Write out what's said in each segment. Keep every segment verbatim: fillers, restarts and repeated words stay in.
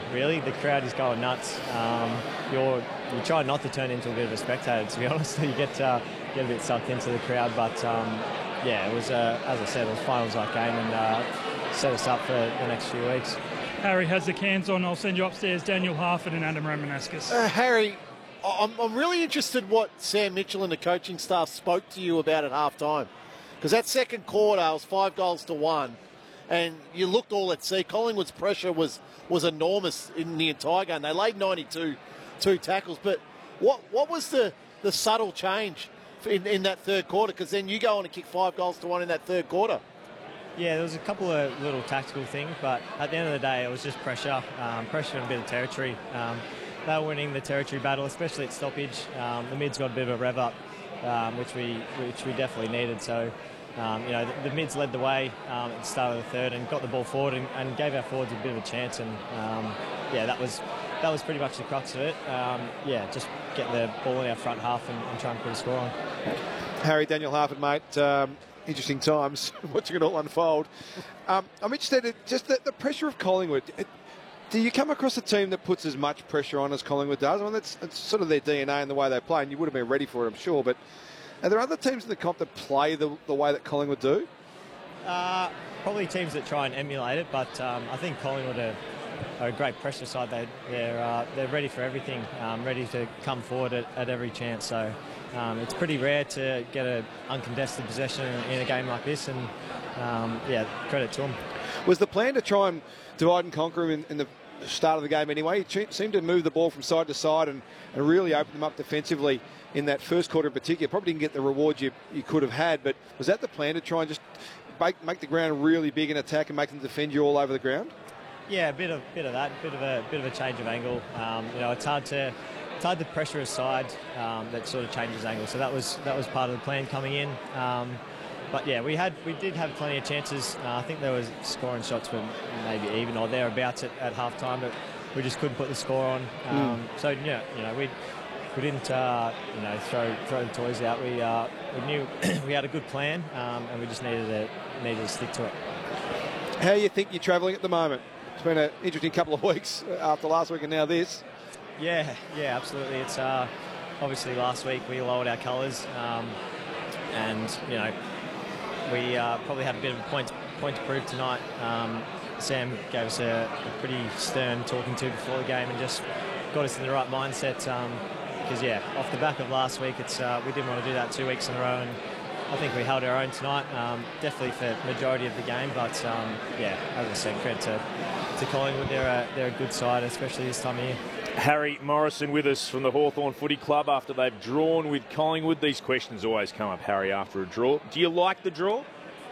really. The crowd is going nuts. Um, you're you try not to turn into a bit of a spectator, to be honest. You get uh, get a bit sucked into the crowd, but um, yeah, it was uh, as I said, it was finals like game, and uh, set us up for the next few weeks. Harry has the cans on. I'll send you upstairs. Daniel Harford and Adam Romaneskis. Uh, Harry, I'm, I'm really interested what Sam Mitchell and the coaching staff spoke to you about at half time. Because that second quarter was five goals to one, and you looked all at sea. Collingwood's pressure was, was enormous in the entire game. They laid ninety-two two tackles. But what what was the, the subtle change in, in that third quarter? Because then you go on and kick five goals to one in that third quarter. Yeah, there was a couple of little tactical things, but at the end of the day, it was just pressure, um, pressure and a bit of territory. Um, they were winning the territory battle, especially at stoppage. Um, the mids got a bit of a rev up, um, which we which we definitely needed. So, um, you know, the, the mids led the way um, at the start of the third and got the ball forward and, and gave our forwards a bit of a chance. And um, yeah, that was that was pretty much the crux of it. Um, yeah, just get the ball in our front half and, and try and put a score on. Harry, Daniel Harford, mate. Um, Interesting times watching it all unfold. Um, I'm interested in just the, the pressure of Collingwood. It, do you come across a team that puts as much pressure on as Collingwood does? I mean, that's, that's sort of their D N A and the way they play, and you would have been ready for it, I'm sure. But are there other teams in the comp that play the, the way that Collingwood do? Uh, probably teams that try and emulate it, but um, I think Collingwood are, are a great pressure side. They, they're uh, they're ready for everything, um, ready to come forward at, at every chance. So. Um, it's pretty rare to get an uncontested possession in, in a game like this, and um, yeah, credit to them. Was the plan to try and divide and conquer them in, in the start of the game anyway? You seemed to move the ball from side to side and, and really open them up defensively in that first quarter in particular. Probably didn't get the rewards you, you could have had, but was that the plan to try and just make, make the ground really big in attack and make them defend you all over the ground? Yeah, a bit of bit of that, bit of a bit of a change of angle. Um, you know, it's hard to. It's hard to pressure aside um, that sort of changes angle. So that was that was part of the plan coming in. Um, but yeah, we had we did have plenty of chances. Uh, I think there was scoring shots were maybe even or thereabouts at, at half time, but we just couldn't put the score on. Um, mm. So yeah, you know we we didn't uh, you know throw throw the toys out. We uh, we knew we had a good plan, um, and we just needed to needed to stick to it. How do you think you're travelling at the moment? It's been an interesting couple of weeks after last week and now this. Yeah, yeah, absolutely. It's uh, obviously last week we lowered our colours, um, and you know we uh, probably had a bit of a point point to prove tonight. Um, Sam gave us a, a pretty stern talking to before the game and just got us in the right mindset. Um, because yeah, off the back of last week, it's uh, we didn't want to do that two weeks in a row, and I think we held our own tonight. Um, definitely for the majority of the game, but um, yeah, as I said, credit to to Collingwood. They're a, they're a good side, especially this time of year. Harry Morrison with us from the Hawthorn Footy Club after they've drawn with Collingwood. These questions always come up, Harry, after a draw. Do you like the draw?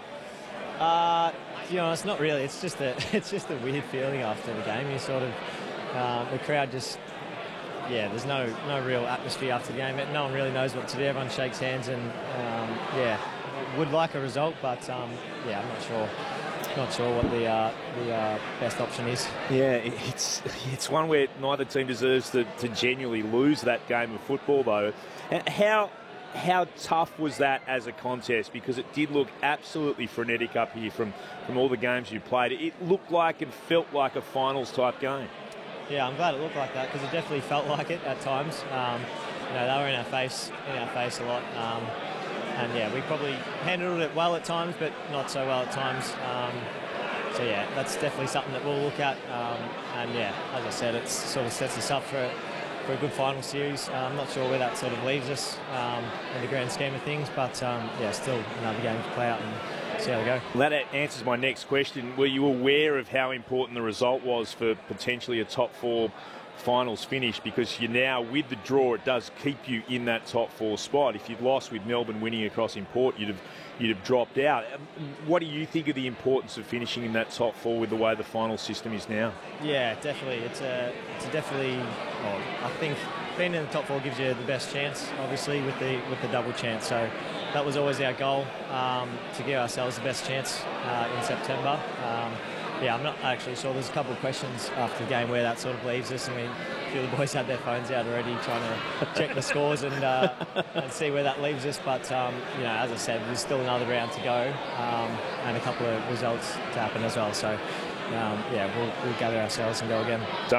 Uh, you know, it's not really. It's just a, it's just a weird feeling after the game. You sort of, uh, the crowd just, yeah, there's no no real atmosphere after the game. No one really knows what to do. Everyone shakes hands and, um, yeah, would like a result, but um, yeah, I'm not sure. Not sure what the uh, the uh, best option is. Yeah, it's it's one where neither team deserves to, to genuinely lose that game of football, though. How how tough was that as a contest? Because it did look absolutely frenetic up here from, from all the games you played. It looked like and felt like a finals type game. Yeah, I'm glad it looked like that because it definitely felt like it at times. Um, you know, they were in our face in our face a lot. Um, And yeah, we probably handled it well at times, but not so well at times. Um, so yeah, that's definitely something that we'll look at. Um, and yeah, as I said, it sort of sets us up for for a good final series. Uh, I'm not sure where that sort of leaves us um, in the grand scheme of things, but um, yeah, still another game to play out and see how we go. Well, that answers my next question. Were you aware of how important the result was for potentially a top four finals finish? Because you now, with the draw, it does keep you in that top four spot. If you'd lost with Melbourne winning across in Port, you'd have you'd have dropped out. What do you think of the importance of finishing in that top four with the way the final system is now? Yeah, definitely. It's a, it's a definitely. Well, I think being in the top four gives you the best chance, obviously, with the with the double chance. So that was always our goal, um, to give ourselves the best chance uh, in September. Um, Yeah, I'm not actually sure. There's a couple of questions after the game where that sort of leaves us. I mean, a few of the boys had their phones out already trying to check the scores and uh, and see where that leaves us. But, um, you know, as I said, there's still another round to go um, and a couple of results to happen as well. So, um, yeah, we'll, we'll gather ourselves and go again.